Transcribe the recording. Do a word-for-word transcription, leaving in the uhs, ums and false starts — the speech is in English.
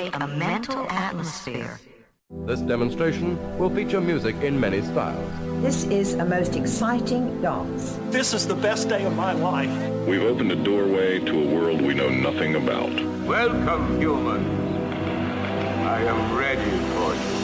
create a mental atmosphere. This demonstration will feature music in many styles. This is a most exciting dance. This is the best day of my life. We've opened a doorway to a world we know nothing about. Welcome, humans. I am ready for you.